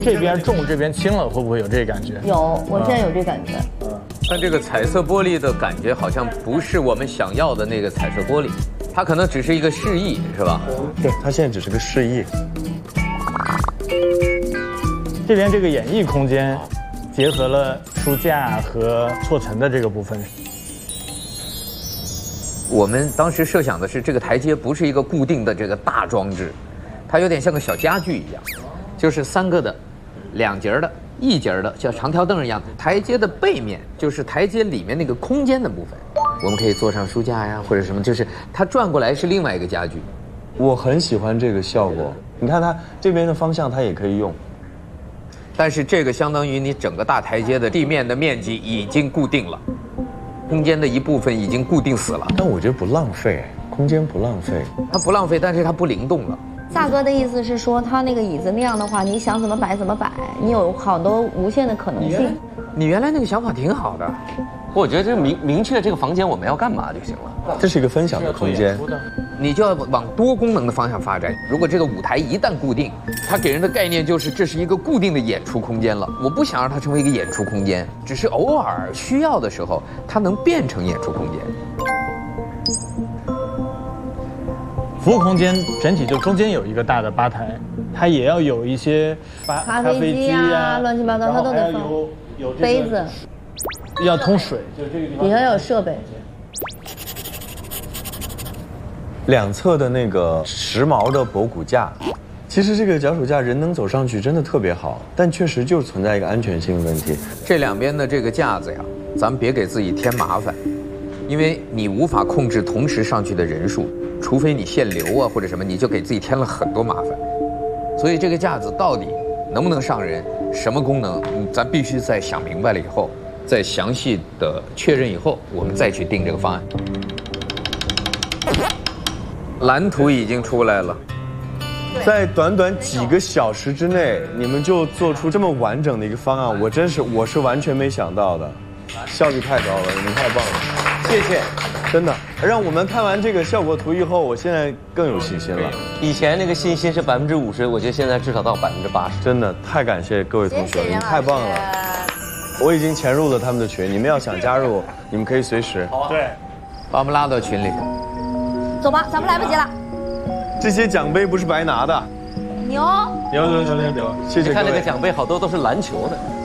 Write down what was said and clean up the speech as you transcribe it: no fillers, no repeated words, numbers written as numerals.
这边重这边轻了，会不会有这个感觉？ 有，我现在有这感觉。 但这个彩色玻璃的感觉好像不是我们想要的那个彩色玻璃，它可能只是一个示意，是吧？ 对，它现在只是个示意。 这边这个演艺空间，结合了书架和错层的这个部分。 我们当时设想的是，这个台阶不是一个固定的这个大装置，它有点像个小家具一样，就是3个的、2节的、1节的，像长条凳一样。台阶的背面就是台阶里面那个空间的部分，我们可以坐上书架呀，或者什么，就是它转过来是另外一个家具。 我很喜欢这个效果，你看它这边的方向它也可以用， 但是这个相当于你整个大台阶的地面的面积已经固定了，空间的一部分已经固定死了。 但我觉得不浪费，空间不浪费。 它不浪费，但是它不灵动了。 萨哥的意思是说，他那个椅子那样的话，你想怎么摆怎么摆，你有好多无限的可能性。 你原来那个想法挺好的， 我觉得这明确这个房间我们要干嘛就行了。 这是一个分享的空间， 你就要往多功能的方向发展。如果这个舞台一旦固定，它给人的概念就是这是一个固定的演出空间了。我不想让它成为一个演出空间，只是偶尔需要的时候，它能变成演出空间。 服务空间整体就中间有一个大的吧台，它也要有一些咖啡机啊，乱七八糟，它都得放。有杯子， 要通水，就这个地方底下要有设备。 两侧的那个时髦的博古架，其实这个脚手架人能走上去真的特别好，但确实就存在一个安全性的问题。 这两边的这个架子呀，咱们别给自己添麻烦，因为你无法控制同时上去的人数，除非你限流啊或者什么，你就给自己添了很多麻烦。所以这个架子到底能不能上人，什么功能，咱必须在想明白了以后，在详细的确认以后，我们再去定这个方案。蓝图已经出来了， 在短短几个小时之内，你们就做出这么完整的一个方案，我是完全没想到的，效率太高了，你们太棒了，谢谢，真的，让我们看完这个效果图以后，我现在更有信心了。 以前那个信心是50%，我觉得现在至少到80%。 真的太感谢各位同学了，你们太棒了。我已经潜入了他们的群，你们要想加入，你们可以随时。 对， 把我们拉到群里。 走吧，咱们来不及了。 这些奖杯不是白拿的。 牛， 牛，谢谢各位。 你看那个奖杯好多都是篮球的。